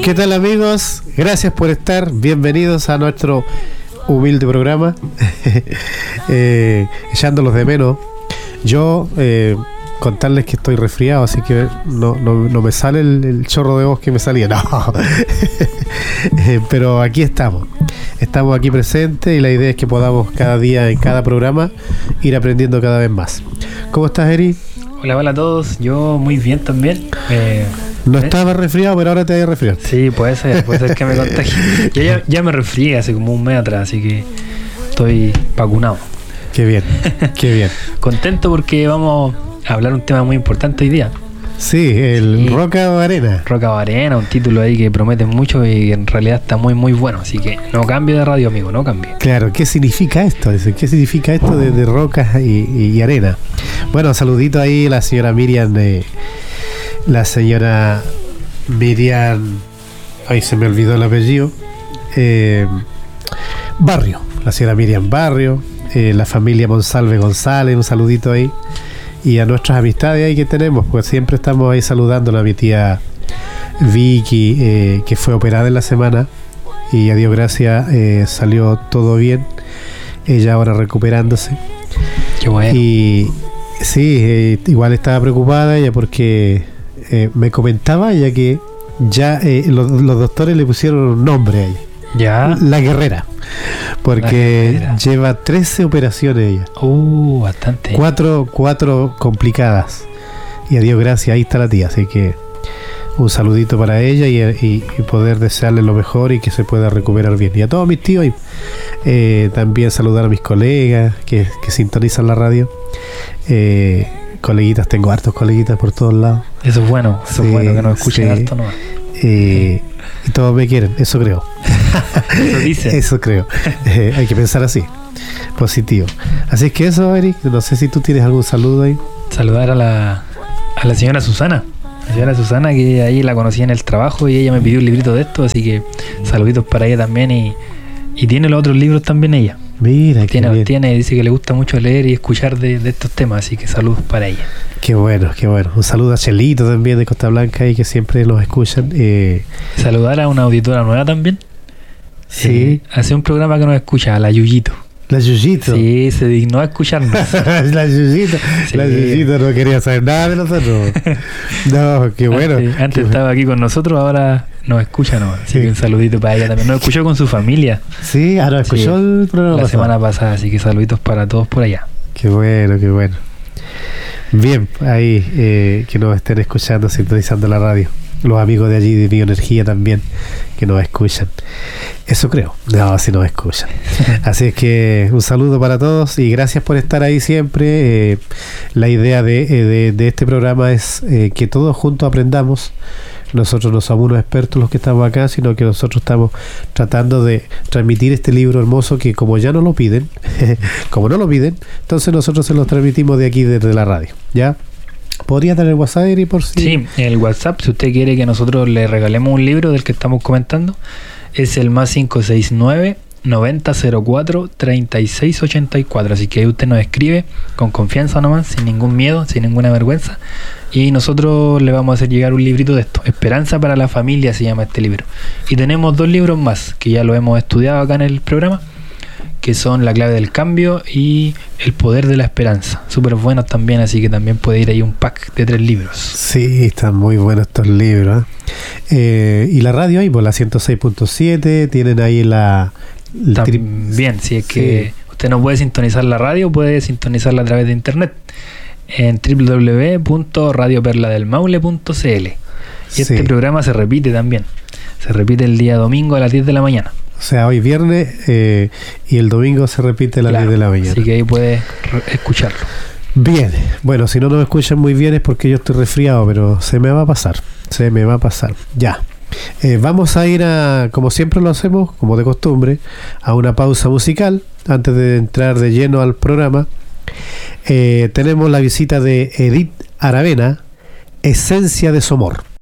¿Qué tal, amigos? Gracias por estar. Bienvenidos a nuestro humilde programa. Echándolos de menos. Yo contarles que estoy resfriado, así que no me sale el chorro de voz que me salía. No. Pero aquí estamos. Estamos aquí presentes y la idea es que podamos cada día, en cada programa, ir aprendiendo cada vez más. ¿Cómo estás, Eri? Hola a todos. Yo muy bien también. No estaba resfriado, pero ahora te vas a resfriar. Sí, puede ser que me contagie. Yo ya me resfrié hace como un mes atrás, así que estoy vacunado. Qué bien, qué bien. Contento porque vamos a hablar un tema muy importante hoy día. Sí, Roca o Arena. Roca o Arena, un título ahí que promete mucho y en realidad está muy muy bueno, así que no cambie de radio, amigo, no cambie. Claro, ¿qué significa esto? ¿Qué significa esto de rocas y arena? Bueno, saludito ahí a la señora Miriam, ahí se me olvidó el apellido, Barrio, la señora Miriam Barrio, la familia Monsalve González, un saludito ahí. Y a nuestras amistades ahí que tenemos, pues siempre estamos ahí saludando a mi tía Vicky, que fue operada en la semana y a Dios gracias salió todo bien, ella ahora recuperándose. Qué bueno. Y sí, igual estaba preocupada ella porque me comentaba ella que ya los doctores le pusieron un nombre a ella. Ya. La guerrera. Porque lleva 13 operaciones ella. Bastante. 4 complicadas. Y a Dios gracias, ahí está la tía. Así que un saludito para ella y poder desearle lo mejor y que se pueda recuperar bien. Y a todos mis tíos, también saludar a mis colegas que sintonizan la radio. Coleguitas, tengo hartos coleguitas por todos lados. Eso es bueno, que nos escuchen harto nomás. Y todos me quieren, eso creo. Eso dice. Eso creo. Hay que pensar así, positivo. Así es que eso, Eric, no sé si tú tienes algún saludo ahí. Saludar a la señora Susana. La señora Susana, que ahí la conocí en el trabajo y ella me pidió un librito de esto, así que saluditos para ella también. Y tiene los otros libros también ella. Mira, tiene, dice que le gusta mucho leer y escuchar de estos temas, así que saludos para ella. Qué bueno, qué bueno. Un saludo a Chelito también de Costa Blanca ahí que siempre nos escuchan. Saludar a una auditora nueva también. Sí. Hace un programa que nos escucha, a la Yuyito. ¿La Yuyito? Sí, se dignó a escucharnos. La Yuyito. Sí. La Yuyito no quería saber nada de nosotros. No, qué bueno. Antes estaba aquí con nosotros, ahora nos escucha, ¿no? Así que un saludito para ella también. Nos escuchó con su familia. Sí, ahora escuchó el programa la semana pasada, así que saluditos para todos por allá. Qué bueno, qué bueno. Bien, ahí que nos estén escuchando, sintonizando la radio. Los amigos de allí de Bioenergía también, que nos escuchan. Eso creo. No, si nos escuchan. Así es que un saludo para todos y gracias por estar ahí siempre. La idea de este programa es que todos juntos aprendamos. Nosotros no somos unos expertos los que estamos acá, sino que nosotros estamos tratando de transmitir este libro hermoso que como ya no lo piden, entonces nosotros se los transmitimos de aquí desde la radio. ¿Ya? ¿Podría tener WhatsApp, Eri, por si? Sí, el WhatsApp, si usted quiere que nosotros le regalemos un libro del que estamos comentando, es el más 569 9004 3684. Así que ahí usted nos escribe con confianza nomás, sin ningún miedo, sin ninguna vergüenza. Y nosotros le vamos a hacer llegar un librito de esto. Esperanza para la familia se llama este libro. Y tenemos 2 libros más que ya lo hemos estudiado acá en el programa, que son La clave del cambio y El poder de la esperanza. Súper buenos también, así que también puede ir ahí un pack de 3 libros. Sí, están muy buenos estos libros. Y la radio ahí, pues la 106.7, tienen ahí también, si es que usted no puede sintonizar la radio, puede sintonizarla a través de internet en www.radioperladelmaule.cl. Y este programa se repite también. Se repite el día domingo a las 10 de la mañana. O sea, hoy viernes y el domingo se repite a las 10 de la mañana. Así que ahí puede escucharlo. Bien, bueno, si no nos escuchan muy bien es porque yo estoy resfriado, pero se me va a pasar. Ya. Vamos a ir como siempre lo hacemos, como de costumbre, a una pausa musical antes de entrar de lleno al programa. Tenemos la visita de Edith Aravena, Esencia de su amor.